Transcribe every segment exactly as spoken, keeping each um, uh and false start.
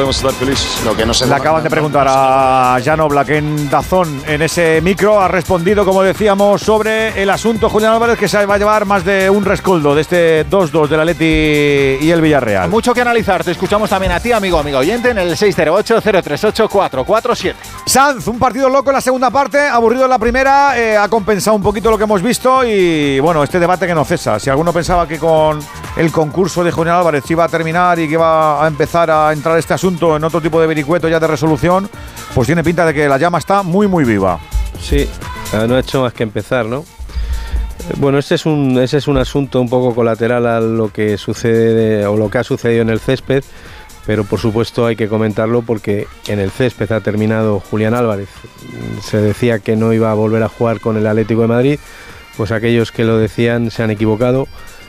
podemos estar felices. Lo que no se Le acaban de preguntar a Jan Oblak en Dazón, en ese micro. Ha respondido, como decíamos, sobre el asunto Julián Álvarez, que se va a llevar más de un rescoldo de este dos dos del Atleti y el Villarreal. Mucho que analizar. Te escuchamos también a ti, amigo, amigo oyente, en el seis cero ocho, cero tres ocho, cuatro cuatro siete. Sanz, un partido loco en la segunda parte, aburrido en la primera, eh, ha compensado un poquito lo que hemos visto y, bueno, este debate que no cesa. Si alguno pensaba que con el concurso de Julián Álvarez iba a terminar y que iba a empezar a entrar este asunto en otro tipo de vericueto ya de resolución, pues tiene pinta de que la llama está muy muy viva. Sí, no ha hecho más que empezar, ¿no? Bueno, ese es un ese es un asunto un poco colateral a lo que sucede o lo que ha sucedido en el césped, pero por supuesto hay que comentarlo porque en el césped ha terminado Julián Álvarez. Se decía que no iba a volver a jugar con el Atlético de Madrid, pues aquellos que lo decían se han equivocado.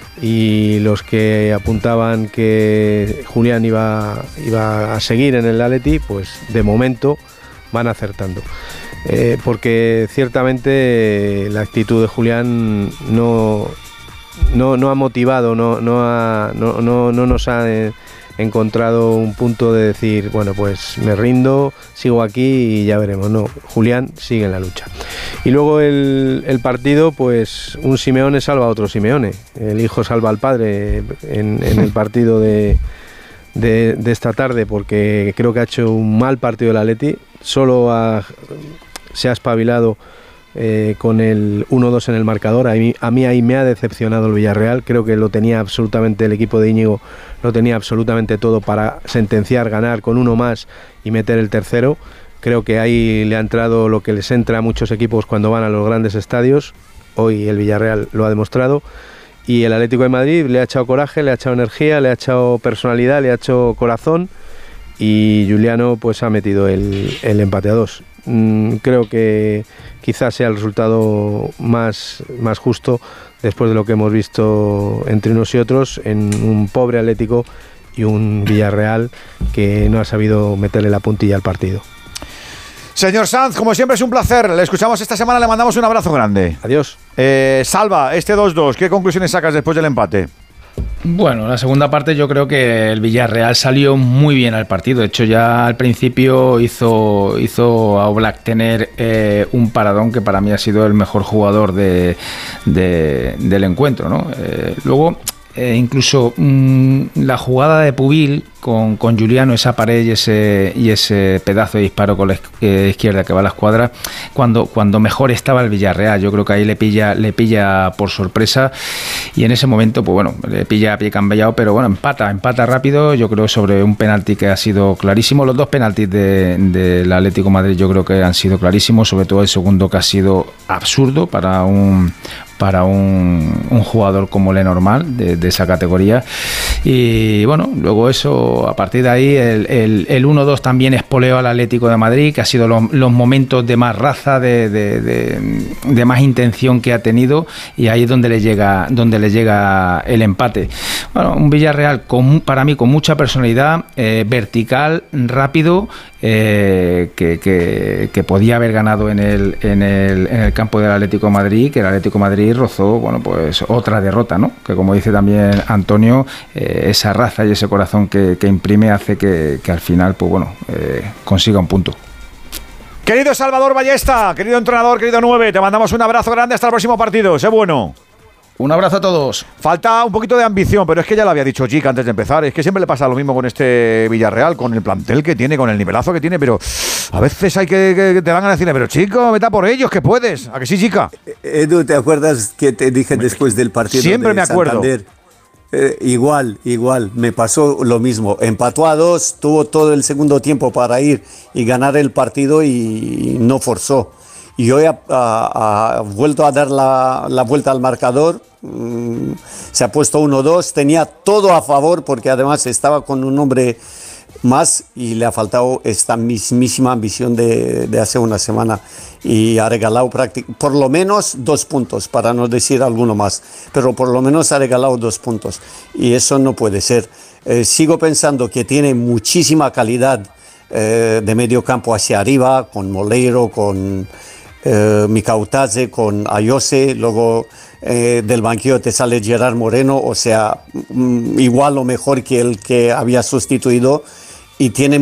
Y los que apuntaban que Julián iba, iba a seguir en el Atleti, pues de momento van acertando. Eh, porque ciertamente la actitud de Julián no, no, no ha motivado, no, no, ha, no, no, no nos ha eh, encontrado un punto de decir, bueno, pues me rindo, sigo aquí y ya veremos. No, Julián sigue en la lucha. Y luego el, el partido, pues un Simeone salva a otro Simeone. El hijo salva al padre en, en el partido de, de, de esta tarde, porque creo que ha hecho un mal partido el Atleti. Solo ha, se ha espabilado eh, con el uno dos en el marcador. A mí, a mí ahí me ha decepcionado el Villarreal. Creo que lo tenía absolutamente, el equipo de Íñigo lo tenía absolutamente todo para sentenciar, ganar con uno más y meter el tercero. Creo que ahí le ha entrado lo que les entra a muchos equipos cuando van a los grandes estadios. Hoy el Villarreal lo ha demostrado. Y el Atlético de Madrid le ha echado coraje, le ha echado energía, le ha echado personalidad, le ha echado corazón. Y Giuliano pues ha metido el, el empate a dos. Mm, creo que quizás sea el resultado más, más justo después de lo que hemos visto entre unos y otros en un pobre Atlético y un Villarreal que no ha sabido meterle la puntilla al partido. Señor Sanz, como siempre es un placer. Le escuchamos esta semana, le mandamos un abrazo grande. Adiós. Eh, Salva, este dos dos, ¿qué conclusiones sacas después del empate? Bueno, la segunda parte yo creo que el Villarreal salió muy bien al partido. De hecho, ya al principio hizo, hizo a Oblak tener eh, un paradón que para mí ha sido el mejor jugador de, de, del encuentro, ¿no? Eh, luego, eh, incluso mmm, la jugada de Pubil con, con Giuliano, esa pared y ese, y ese pedazo de disparo con la izquierda que va a la escuadra, cuando, cuando mejor estaba el Villarreal. Yo creo que ahí le pilla, le pilla por sorpresa y en ese momento, pues bueno, le pilla a pie cambiado, pero bueno, empata, empata rápido, yo creo, sobre un penalti que ha sido clarísimo. Los dos penaltis del de, de Atlético de Madrid yo creo que han sido clarísimos, sobre todo el segundo que ha sido absurdo para un para un, un jugador como Lenormand de, de esa categoría. Y bueno, luego eso, a partir de ahí el, el, el uno dos también espoleó al Atlético de Madrid, que ha sido los, los momentos de más raza, de, de, de, de más intención que ha tenido, y ahí es donde le llega, donde le llega el empate. Bueno, un Villarreal con, para mí con mucha personalidad, eh, vertical, rápido, eh, que, que, que podía haber ganado en el, en el, en el campo del Atlético de Madrid, que el Atlético de Madrid rozó, bueno, pues otra derrota, ¿no? Que como dice también Antonio, eh, esa raza y ese corazón que, que imprime hace que, que al final, pues bueno, eh, consiga un punto. Querido Salvador Ballesta, querido entrenador, querido nueve, te mandamos un abrazo grande hasta el próximo partido. Sé bueno. Un abrazo a todos. Falta un poquito de ambición, pero es que ya lo había dicho Chica antes de empezar. Es que siempre le pasa lo mismo con este Villarreal, con el plantel que tiene, con el nivelazo que tiene, pero a veces hay que, que, que te van a decirle, pero chico, vete a por ellos, que puedes. ¿A que sí, Chica? Edu, ¿te acuerdas que te dije después del partido Siempre de me acuerdo. Santander? Eh, igual, igual, me pasó lo mismo. Empató a dos, tuvo todo el segundo tiempo para ir y ganar el partido y no forzó. Y hoy ha, ha, ha vuelto a dar la, la vuelta al marcador, mm, se ha puesto uno dos, tenía todo a favor porque además estaba con un hombre más y le ha faltado esta mismísima ambición de, de hace una semana y ha regalado por lo menos dos puntos, para no decir alguno más, pero por lo menos ha regalado dos puntos y eso no puede ser. Eh, sigo pensando que tiene muchísima calidad eh, de medio campo hacia arriba, con Moleiro, con Eh, Mikautadze, con Ayose, luego eh, del banquillo te sale Gerard Moreno, o sea, mm, igual o mejor que el que había sustituido, y tiene